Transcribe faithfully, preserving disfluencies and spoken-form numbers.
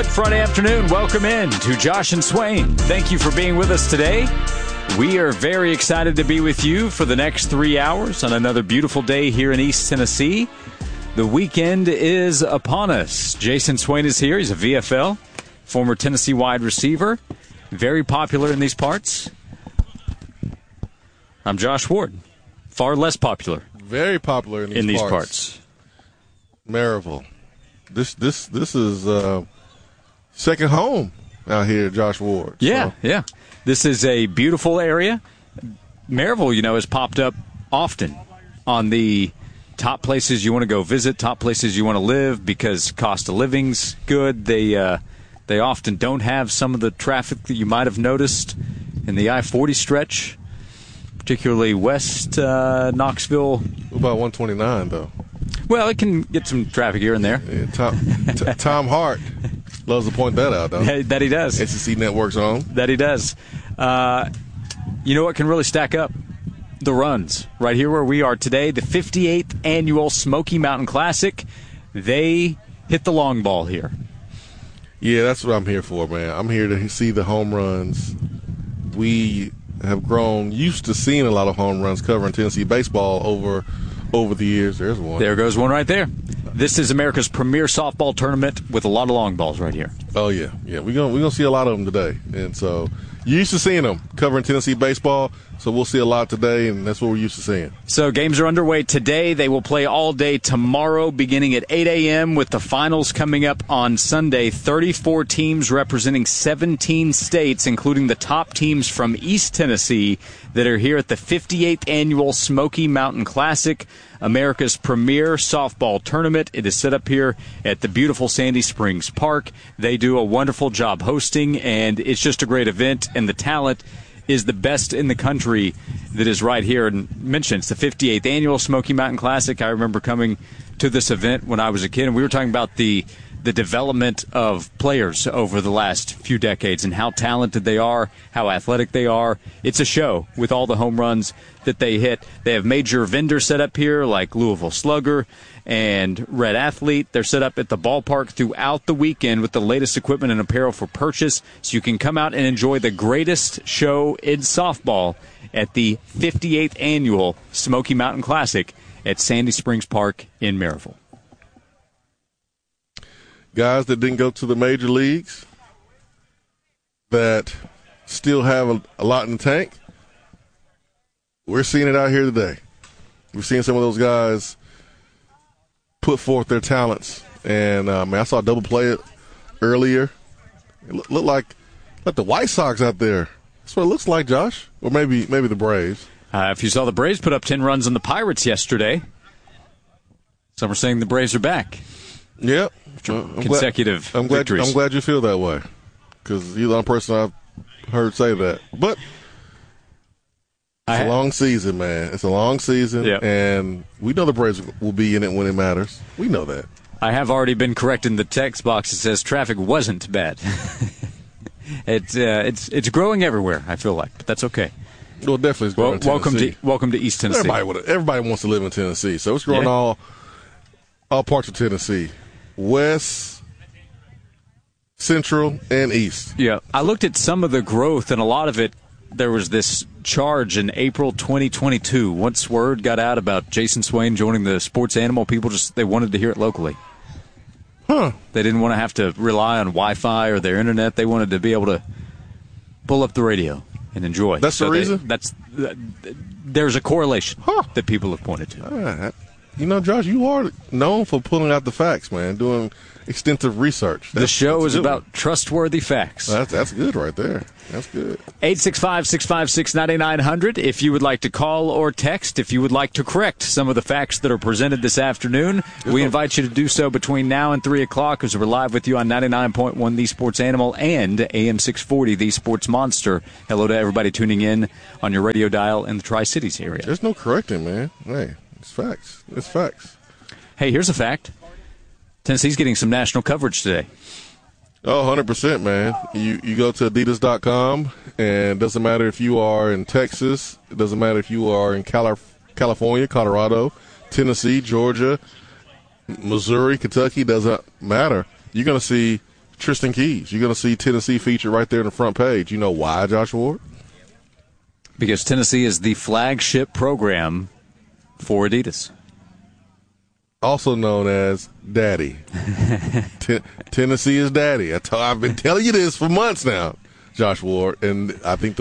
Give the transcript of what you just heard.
Good Friday afternoon. Welcome in to Josh and Swain. Thank you for being with us today. We are very excited to be with you for the next three hours on another beautiful day here in East Tennessee. The weekend is upon us. Jason Swain is here. He's a V F L, former Tennessee wide receiver, very popular in these parts. I'm Josh Ward, far less popular. Very popular in these, in these parts. parts. Maryville. This this this is uh, second home out here, Josh Ward. Yeah, so. yeah. This is a beautiful area. Maryville, you know, has popped up often on the top places you want to go visit, top places you want to live because cost of living's good. They uh, they often don't have some of the traffic that you might have noticed in the I forty stretch, particularly west uh, Knoxville. What about one twenty-nine, though? Well, it can get some traffic here and there. Yeah, Tom, t- Tom Hart loves to point that out, though. That he does. S E C Network's on. That he does. Uh, you know what can really stack up? The runs. Right here where we are today, the fifty-eighth Annual Smoky Mountain Classic. They hit the long ball here. Yeah, that's what I'm here for, man. I'm here to see the home runs. We have grown used to seeing a lot of home runs covering Tennessee baseball over over the years. There's one. There goes one right there. This is America's premier softball tournament with a lot of long balls right here. Oh, yeah. Yeah, we're going we're gonna see a lot of them today. And so you're used to seeing them covering Tennessee baseball, so we'll see a lot today, and that's what we're used to seeing. So games are underway today. They will play all day tomorrow beginning at eight a.m. with the finals coming up on Sunday. thirty-four teams representing seventeen states, including the top teams from East Tennessee that are here at the fifty-eighth Annual Smoky Mountain Classic, America's premier softball tournament. It is set up here at the beautiful Sandy Springs Park. They do a wonderful job hosting, and it's just a great event, and the talent is the best in the country that is right here. And mentioned, it's the fifty-eighth Annual Smoky Mountain Classic. I remember coming to this event when I was a kid, and we were talking about the the development of players over the last few decades and how talented they are, how athletic they are. It's a show with all the home runs that they hit. They have major vendors set up here like Louisville Slugger and Red Athlete. They're set up at the ballpark throughout the weekend with the latest equipment and apparel for purchase, so you can come out and enjoy the greatest show in softball at the fifty-eighth Annual Smoky Mountain Classic at Sandy Springs Park in Maryville. Guys that didn't go to the major leagues that still have a, a lot in the tank, we're seeing it out here today. We're seeing some of those guys put forth their talents. And, uh, man, I saw a double play it earlier. It looked, looked like, like the White Sox out there. That's what it looks like, Josh. Or maybe maybe the Braves. Uh, if you saw the Braves put up ten runs on the Pirates yesterday, some are saying the Braves are back. Yep. I'm consecutive glad, I'm glad, victories. I'm glad you feel that way, because you're the only person I've heard say that. But it's a long season, man. It's a long season, yep. And we know the Braves will be in it when it matters. We know that. I have already been corrected in the text box. It says traffic wasn't bad. it's uh, it's it's growing everywhere, I feel like, but that's okay. Well, definitely it's growing well, in welcome Tennessee. to welcome to East Tennessee. Everybody, would, everybody wants to live in Tennessee, so it's growing yeah. all all parts of Tennessee. West, Central, and East. Yeah. I looked at some of the growth, and a lot of it, there was this charge in April twenty twenty-two. Once word got out about Jason Swain joining the Sports Animal, people just, they wanted to hear it locally. Huh. They didn't want to have to rely on Wi-Fi or their internet. They wanted to be able to pull up the radio and enjoy. That's so the they, reason? That's uh, There's a correlation huh. that people have pointed to. All right. You know, Josh, you are known for pulling out the facts, man, doing extensive research. That's, the show is about one. trustworthy facts. That's, that's good right there. That's good. eight six five, six five six, nine nine zero zero if you would like to call or text, if you would like to correct some of the facts that are presented this afternoon. Good we one. invite you to do so between now and three o'clock as we're live with you on ninety-nine point one The Sports Animal and A M six forty The Sports Monster. Hello to everybody tuning in on your radio dial in the Tri-Cities area. There's no correcting, man. Hey. It's facts. It's facts. Hey, here's a fact. Tennessee's getting some national coverage today. Oh, one hundred percent, man. You you go to adidas dot com, and it doesn't matter if you are in Texas. It doesn't matter if you are in Cali- California, Colorado, Tennessee, Georgia, Missouri, Kentucky. Doesn't matter. You're going to see Tristan Keys. You're going to see Tennessee featured right there in the front page. You know why, Josh Ward? Because Tennessee is the flagship program for Adidas. Also known as Daddy. T- Tennessee is Daddy. I t- I've been telling you this for months now, Josh Ward, and I think the